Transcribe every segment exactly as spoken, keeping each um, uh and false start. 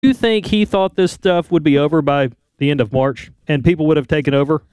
you think he thought this stuff would be over by the end of March and people would have taken over?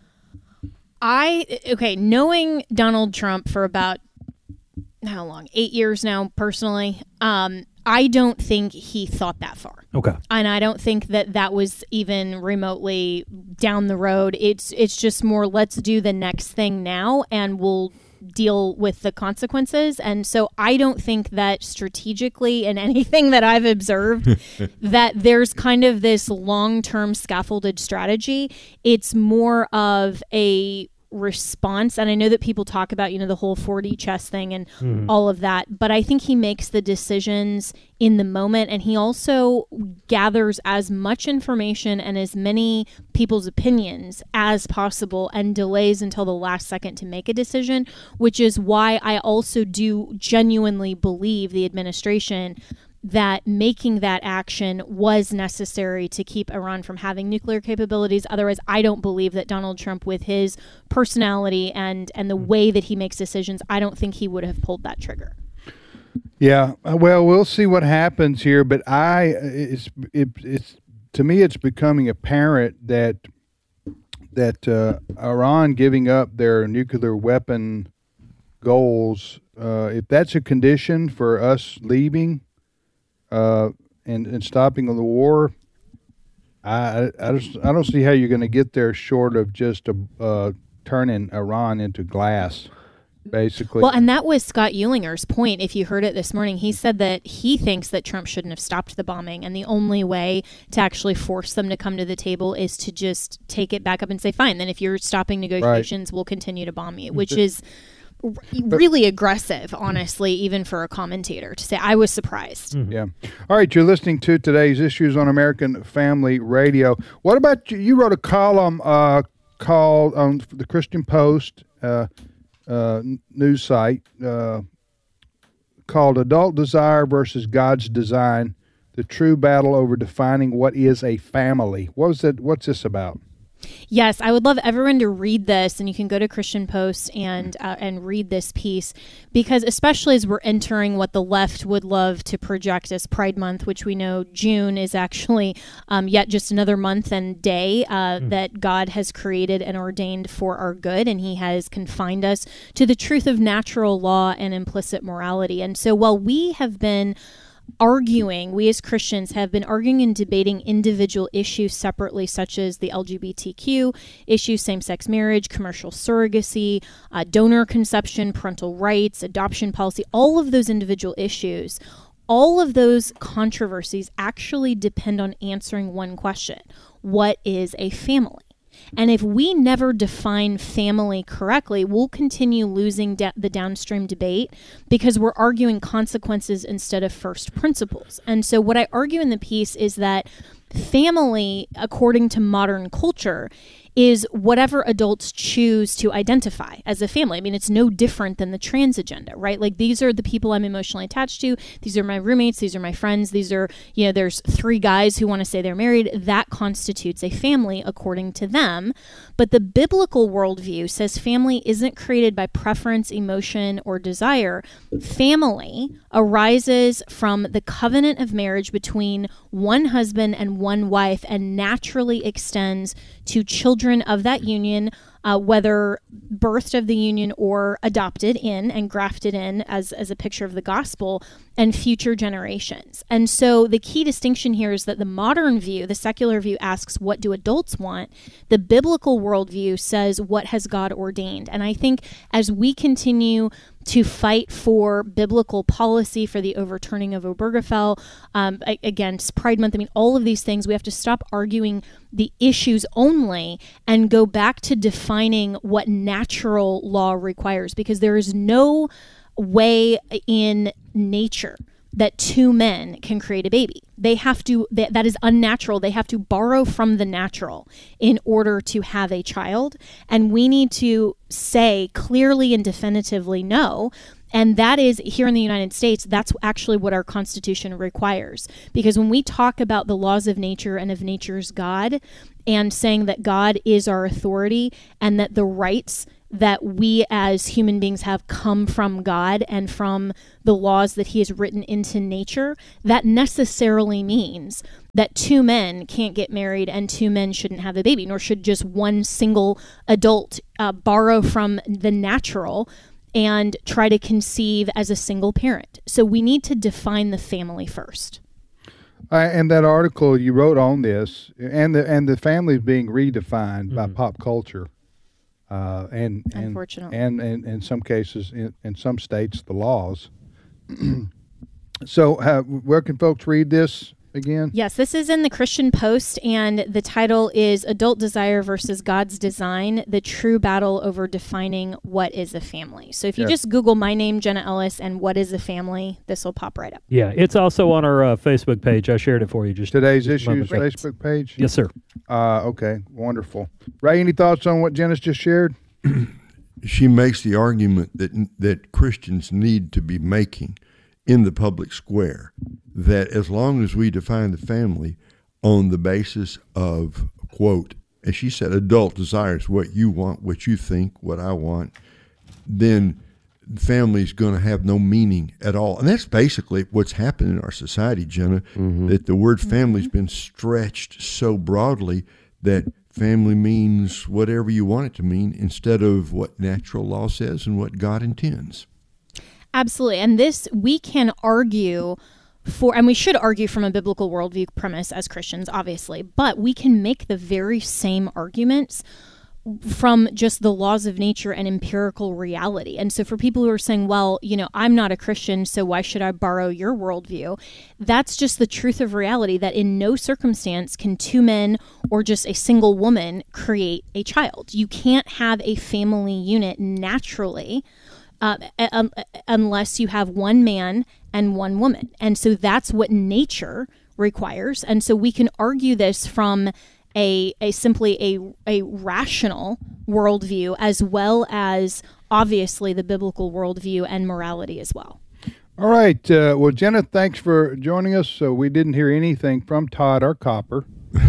I, okay, knowing Donald Trump for about, how long, eight years now, personally, um, I don't think he thought that far. Okay. And I don't think that that was even remotely down the road. It's it's just more, let's do the next thing now and we'll deal with the consequences. And so I don't think that strategically in anything that I've observed that there's kind of this long-term scaffolded strategy. It's more of a response. And I know that people talk about, you know, the whole four D chess thing and mm. all of that, but I think he makes the decisions in the moment, and he also gathers as much information and as many people's opinions as possible and delays until the last second to make a decision, which is why I also do genuinely believe the administration that making that action was necessary to keep Iran from having nuclear capabilities. Otherwise, I don't believe that Donald Trump, with his personality and, and the way that he makes decisions, I don't think he would have pulled that trigger. Yeah, well, we'll see what happens here, but I, it's, it, it's, to me, it's becoming apparent that, that uh, Iran giving up their nuclear weapon goals, uh, if that's a condition for us leaving, Uh, and, and stopping the war, I I, just, I don't see how you're going to get there short of just a, uh, turning Iran into glass, basically. Well, and that was Scott Eulinger's point. If you heard it this morning, he said that he thinks that Trump shouldn't have stopped the bombing, and the only way to actually force them to come to the table is to just take it back up and say, fine, then if you're stopping negotiations, right, we'll continue to bomb you, which is really aggressive, honestly, even for a commentator to say. I was surprised. Mm-hmm. Yeah. All right, you're listening to today's Issues on American Family Radio. What about you? You wrote a column uh, called on the Christian Post uh, uh, news site uh, called "Adult Desire versus God's Design: The True Battle Over Defining What Is a Family." What was that? What's this about? Yes, I would love everyone to read this, and you can go to Christian Post and uh, and read this piece, because especially as we're entering what the left would love to project as Pride Month, which we know June is actually um, yet just another month and day uh, mm. that God has created and ordained for our good, and he has confined us to the truth of natural law and implicit morality. And so while we have been arguing, we as Christians have been arguing and debating individual issues separately, such as the L G B T Q issue, same-sex marriage, commercial surrogacy, uh, donor conception, parental rights, adoption policy, all of those individual issues, all of those controversies actually depend on answering one question: what is a family? And if we never define family correctly, we'll continue losing da- the downstream debate because we're arguing consequences instead of first principles. And so what I argue in the piece is that family, according to modern culture, is whatever adults choose to identify as a family. I mean, it's no different than the trans agenda, right? Like, these are the people I'm emotionally attached to. These are my roommates. These are my friends. These are, you know, there's three guys who want to say they're married. That constitutes a family according to them. But the biblical worldview says family isn't created by preference, emotion, or desire. Family arises from the covenant of marriage between one husband and one wife and naturally extends to children of that union, uh, whether birthed of the union or adopted in and grafted in as, as a picture of the gospel, and future generations. And so the key distinction here is that the modern view, the secular view, asks, what do adults want? The biblical worldview says, what has God ordained? And I think as we continue to fight for biblical policy, for the overturning of Obergefell, um, against Pride Month, I mean, all of these things, we have to stop arguing the issues only and go back to defining what natural law requires, because there is no way in nature that two men can create a baby. They have to, that, that is unnatural. They have to borrow from the natural in order to have a child. And we need to say clearly and definitively no. And that is, here in the United States, that's actually what our Constitution requires. Because when we talk about the laws of nature and of nature's God, and saying that God is our authority and that the rights that we as human beings have come from God and from the laws that he has written into nature, that necessarily means that two men can't get married and two men shouldn't have a baby, nor should just one single adult uh, borrow from the natural and try to conceive as a single parent. So we need to define the family first. Uh, and that article you wrote on this, and the and the family is being redefined mm-hmm. by pop culture, uh, and and Unfortunately. and and in some cases, in, in some states, the laws. So, uh, where can folks read this again? Yes, this is in the Christian Post, and the title is Adult Desire versus God's Design, the True Battle Over Defining What is a Family. So if you yes. just Google my name, Jenna Ellis, and what is a family, this will pop right up. Yeah, it's also on our uh, Facebook page. I shared it for you. Just Today's just Issues Facebook page? Yes, sir. Uh, okay, wonderful. Ray, any thoughts on what Jenna's just shared? She makes the argument that that Christians need to be making in the public square, that as long as we define the family on the basis of, quote, as she said, adult desires, what you want, what you think, what I want, then family's going to have no meaning at all. And that's basically what's happened in our society, Jenna, mm-hmm. that the word family's been stretched so broadly that family means whatever you want it to mean instead of what natural law says and what God intends. Absolutely. And this, we can argue for, and we should argue from a biblical worldview premise as Christians, obviously, but we can make the very same arguments from just the laws of nature and empirical reality. And so for people who are saying, well, you know, I'm not a Christian, so why should I borrow your worldview? That's just the truth of reality, that in no circumstance can two men or just a single woman create a child. You can't have a family unit naturally Uh, um, unless you have one man and one woman. And so that's what nature requires. And so we can argue this from a, a simply a, a rational worldview, as well as obviously the biblical worldview and morality as well. All right. Uh, well, Jenna, thanks for joining us. So we didn't hear anything from Todd or Copper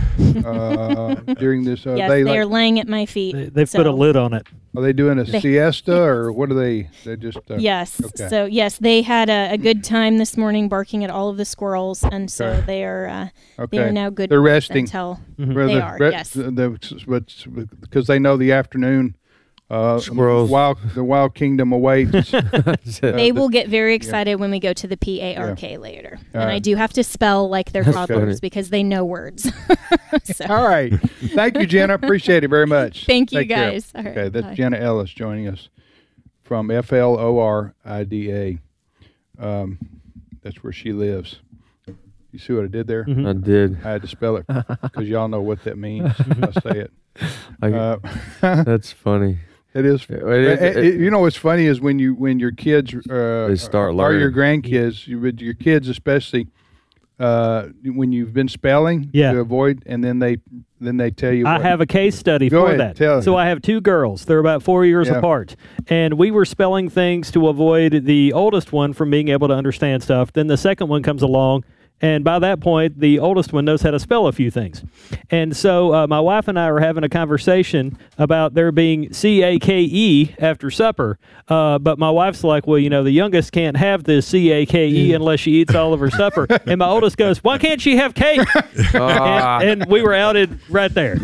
uh, during this. Uh, yes, they, they are like, laying at my feet. They, they've so. put a lid on it. Are they doing a They, siesta or what are they? They just uh, yes. Okay. So yes, they had a, a good time this morning barking at all of the squirrels, and so Okay. they are uh, Okay. they are now good. They're resting. Until Mhm. Where they the, are. re- Yes. The, the, because they know the afternoon. Uh, Squirrels. Wild, the wild kingdom awaits. They will get very excited when we go to the P A R K later. And I do have to spell like their toddlers because they know words. So. All right. Thank you, Jenna. Appreciate it very much. Thank you, Take care. guys. All right. Okay, that's Bye. Jenna Ellis joining us from F L O R I D A. Um, that's where she lives. You see what I did there? Mhm. I did. I had to spell it because y'all know what that means if I say it. I, Uh, that's funny. It is. It is- It- it- you know what's funny is when you when your kids uh, They start or your learning. grandkids, you, with your kids especially, uh, when you've been spelling Yeah. to avoid, and then they then they tell you. I what, have a case study Go for ahead, that. tell So me. I have two girls. They're about four years Yeah. apart. And we were spelling things to avoid the oldest one from being able to understand stuff. Then the second one comes along. And by that point, the oldest one knows how to spell a few things. And so uh, my wife and I were having a conversation about there being C A K E after supper. Uh, but my wife's like, well, you know, the youngest can't have this C A K E unless she eats all of her supper. And my oldest goes, why can't she have cake? Ah. and, and we were outed right there.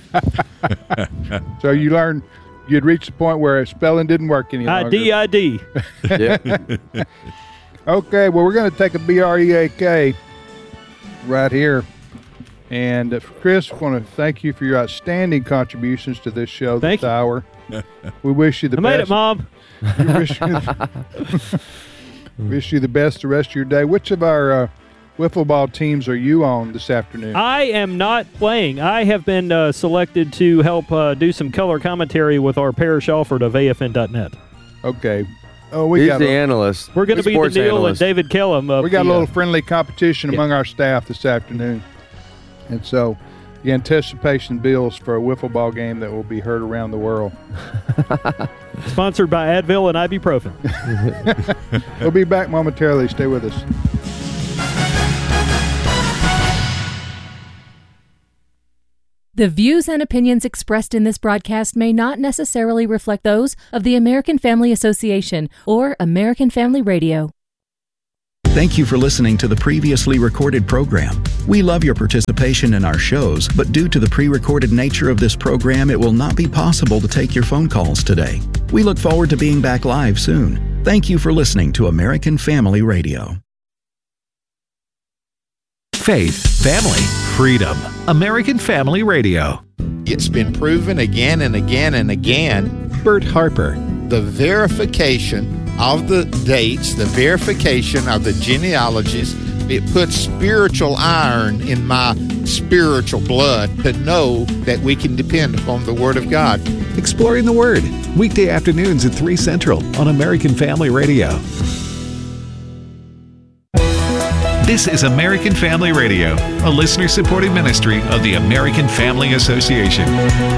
So you learned you'd reached the point where spelling didn't work any I longer. D I D. Yeah. Okay, well, we're going to take a B R E A K right here. And uh, Chris, I want to thank you for your outstanding contributions to this show Thank this you. hour. We wish you the I made best. it, Mom. We wish, you wish you the best the rest of your day. Which of our uh, wiffle ball teams are you on this afternoon? I am not playing. I have been uh, selected to help uh, do some color commentary with our Parish Alford of A F N dot net. Okay. Oh, we He's got the a, analyst. We're going to be the Sports Neil analyst. and David Kellum. Of we got the, a little uh, friendly competition yeah. among our staff this afternoon. And so the anticipation builds for a wiffle ball game that will be heard around the world. sponsored by Advil and Ibuprofen. We'll be back momentarily. Stay with us. The views and opinions expressed in this broadcast may not necessarily reflect those of the American Family Association or American Family Radio. Thank you for listening to the previously recorded program. We love your participation in our shows, but due to the pre-recorded nature of this program, it will not be possible to take your phone calls today. We look forward to being back live soon. Thank you for listening to American Family Radio. Faith, family, freedom. American Family Radio. It's been proven again and again and again. Bert Harper. The verification of the dates, the verification of the genealogies, it puts spiritual iron in my spiritual blood to know that we can depend upon the Word of God. Exploring the Word, weekday afternoons at three Central on American Family Radio. This is American Family Radio, a listener-supported ministry of the American Family Association.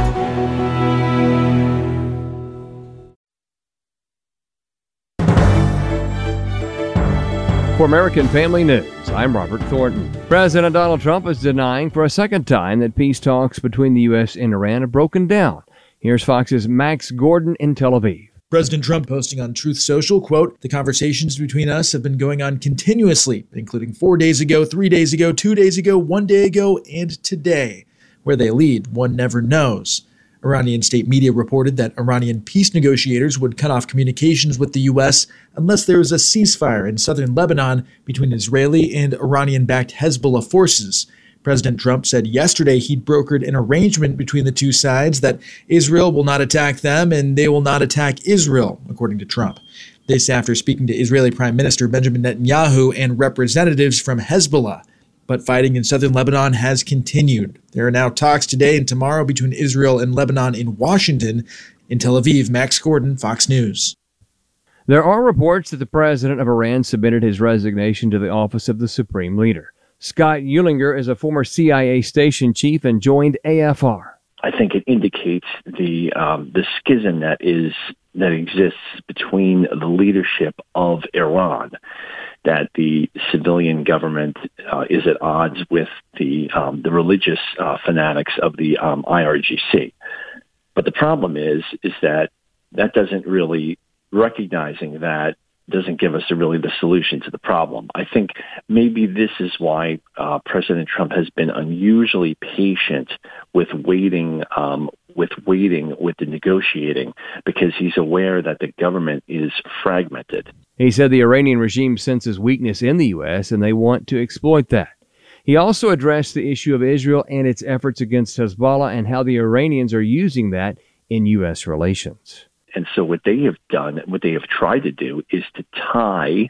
For American Family News, I'm Robert Thornton. President Donald Trump is denying for a second time that peace talks between the U S and Iran have broken down. Here's Fox's Max Gordon in Tel Aviv. President Trump posting on Truth Social, quote, "The conversations between us have been going on continuously, including four days ago, three days ago, two days ago, one day ago, and today. Where they lead, one never knows." Iranian state media reported that Iranian peace negotiators would cut off communications with the U S unless there was a ceasefire in southern Lebanon between Israeli and Iranian-backed Hezbollah forces. President Trump said yesterday he'd brokered an arrangement between the two sides that Israel will not attack them and they will not attack Israel, according to Trump. This after speaking to Israeli Prime Minister Benjamin Netanyahu and representatives from Hezbollah. But fighting in southern Lebanon has continued. There are now talks today and tomorrow between Israel and Lebanon in Washington. In Tel Aviv, Max Gordon, Fox News. There are reports that the president of Iran submitted his resignation to the office of the supreme leader. Scott Eulinger is a former C I A station chief and joined A F R. I think it indicates the um, the schism that is that exists between the leadership of Iran, that the civilian government uh, is at odds with the um, the religious uh, fanatics of the um, I R G C. But the problem is is that that doesn't really recognizing that. Doesn't give us a really the solution to the problem. I think maybe this is why uh, President Trump has been unusually patient with waiting, um, with waiting with the negotiating, because he's aware that the government is fragmented. He said the Iranian regime senses weakness in the U S and they want to exploit that. He also addressed the issue of Israel and its efforts against Hezbollah and how the Iranians are using that in U S relations. And so what they have done, what they have tried to do, is to tie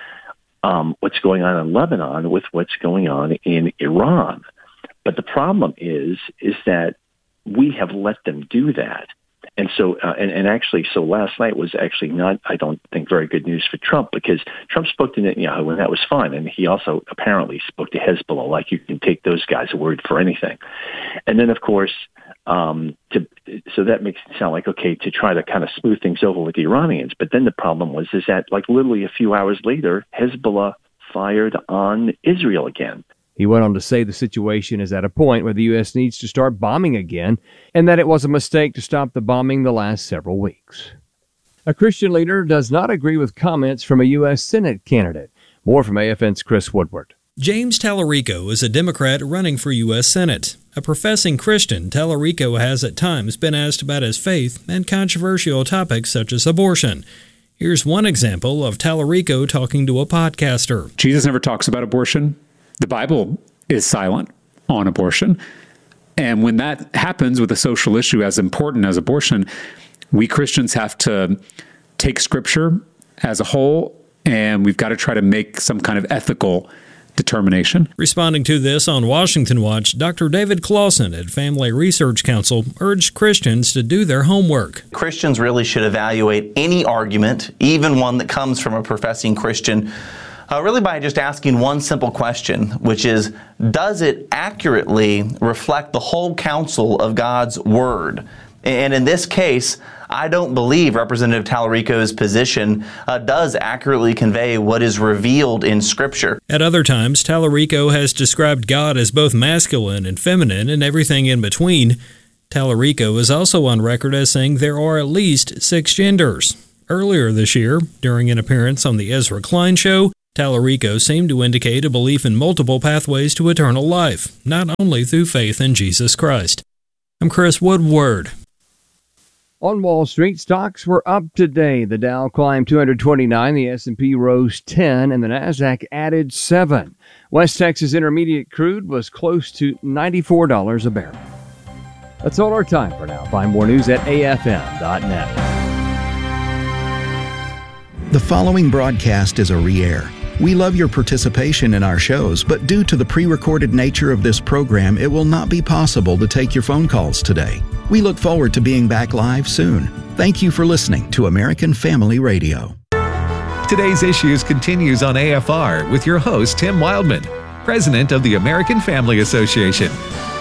um, what's going on in Lebanon with what's going on in Iran. But the problem is, is that we have let them do that. And so, uh, and, and actually, so last night was actually not, I don't think, very good news for Trump, because Trump spoke to Netanyahu, and that was fine. And he also apparently spoke to Hezbollah, like you can take those guys' word for anything. And then, of course, um, to, so that makes it sound like, okay, to try to kind of smooth things over with the Iranians. But then the problem was, is that like literally a few hours later, Hezbollah fired on Israel again. He went on to say the situation is at a point where the U S needs to start bombing again, and that it was a mistake to stop the bombing the last several weeks. A Christian leader does not agree with comments from a U S Senate candidate. More from A F N's Chris Woodward. James Tallarico is a Democrat running for U S Senate. A professing Christian, Tallarico has at times been asked about his faith and controversial topics such as abortion. Here's one example of Tallarico talking to a podcaster. Jesus never talks about abortion. The Bible is silent on abortion. And when that happens with a social issue as important as abortion, we Christians have to take Scripture as a whole, and we've got to try to make some kind of ethical determination. Responding to this on Washington Watch, Doctor David Clausen at Family Research Council urged Christians to do their homework. Christians really should evaluate any argument, even one that comes from a professing Christian, Uh, really by just asking one simple question, which is, does it accurately reflect the whole counsel of God's Word? And in this case, I don't believe Representative Tallarico's position uh, does accurately convey what is revealed in Scripture. At other times, Tallarico has described God as both masculine and feminine and everything in between. Tallarico is also on record as saying there are at least six genders. Earlier this year, during an appearance on the Ezra Klein Show, Tallarico seemed to indicate a belief in multiple pathways to eternal life, not only through faith in Jesus Christ. I'm Chris Woodward. On Wall Street, stocks were up today. The Dow climbed two hundred twenty-nine, the S and P rose ten, and the Nasdaq added seven. West Texas Intermediate crude was close to ninety-four dollars a barrel. That's all our time for now. Find more news at A F M dot net. The following broadcast is a re-air. We love your participation in our shows, but due to the pre-recorded nature of this program, it will not be possible to take your phone calls today. We look forward to being back live soon. Thank you for listening to American Family Radio. Today's Issues continues on A F R with your host, Tim Wildman, president of the American Family Association.